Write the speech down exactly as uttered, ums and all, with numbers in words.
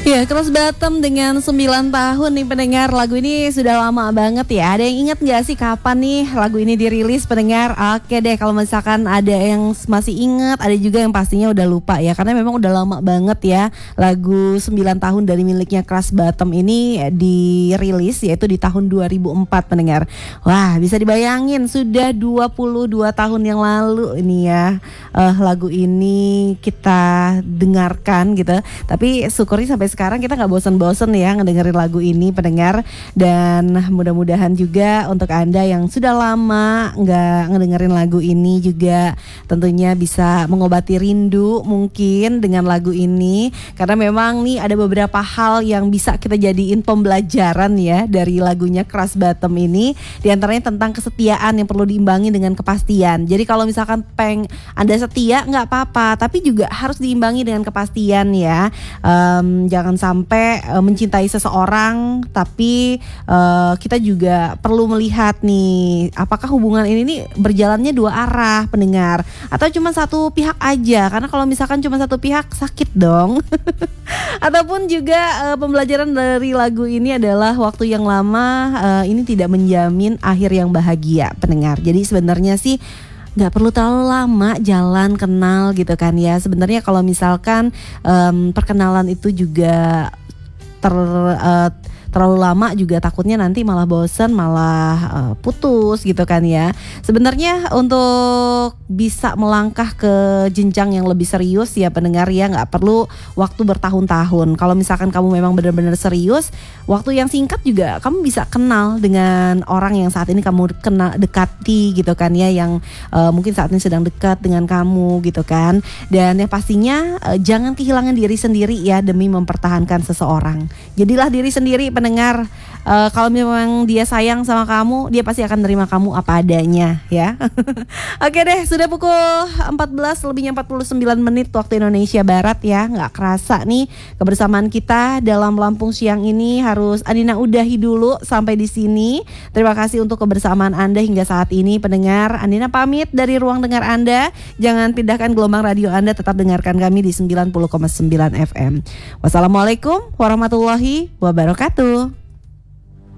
Ya, Cross Bottom dengan sembilan tahun nih pendengar. Lagu ini sudah lama banget ya. Ada yang ingat gak sih kapan nih lagu ini dirilis pendengar? Oke deh, kalau misalkan ada yang masih ingat, ada juga yang pastinya udah lupa ya. Karena memang udah lama banget ya lagu sembilan tahun dari miliknya Cross Bottom ini dirilis, yaitu di tahun dua ribu empat pendengar. Wah, bisa dibayangin sudah dua puluh dua tahun yang lalu ini ya uh, lagu ini kita dengarkan gitu. Tapi syukuri sampai sekarang kita gak bosen-bosen ya ngedengerin lagu ini pendengar. Dan mudah-mudahan juga untuk Anda yang sudah lama gak ngedengerin lagu ini juga tentunya bisa mengobati rindu mungkin dengan lagu ini. Karena memang nih ada beberapa hal yang bisa kita jadiin pembelajaran ya dari lagunya Cross Bottom ini. Di antaranya tentang kesetiaan yang perlu diimbangi dengan kepastian. Jadi kalau misalkan peng Anda setia gak apa-apa, tapi juga harus diimbangi dengan kepastian ya. um, Jangan sampai uh, mencintai seseorang tapi uh, kita juga perlu melihat nih apakah hubungan ini nih berjalannya dua arah pendengar atau cuma satu pihak aja. Karena kalau misalkan cuma satu pihak sakit dong. Ataupun juga uh, pembelajaran dari lagu ini adalah waktu yang lama uh, ini tidak menjamin akhir yang bahagia pendengar. Jadi sebenarnya sih nggak perlu terlalu lama jalan kenal gitu kan ya. Sebenarnya kalau misalkan um, perkenalan itu juga ter uh, terlalu lama juga takutnya nanti malah bosen, malah uh, putus gitu kan ya. Sebenarnya untuk bisa melangkah ke jenjang yang lebih serius ya pendengar ya, nggak perlu waktu bertahun-tahun. Kalau misalkan kamu memang benar-benar serius, waktu yang singkat juga kamu bisa kenal dengan orang yang saat ini kamu kenal dekati gitu kan ya, yang uh, mungkin saat ini sedang dekat dengan kamu gitu kan. Dan yang pastinya uh, jangan kehilangan diri sendiri ya demi mempertahankan seseorang. Jadilah diri sendiri pendengar. Uh, kalau memang dia sayang sama kamu, dia pasti akan menerima kamu apa adanya ya. Oke deh, sudah pukul empat belas lebihnya empat puluh sembilan menit waktu Indonesia Barat ya. Gak kerasa nih kebersamaan kita dalam Lampung Siang ini harus Andina udahi dulu sampai di sini. Terima kasih untuk kebersamaan Anda hingga saat ini pendengar. Andina pamit dari ruang dengar Anda. Jangan pindahkan gelombang radio Anda, tetap dengarkan kami di sembilan puluh koma sembilan F M. Wassalamualaikum warahmatullahi wabarakatuh.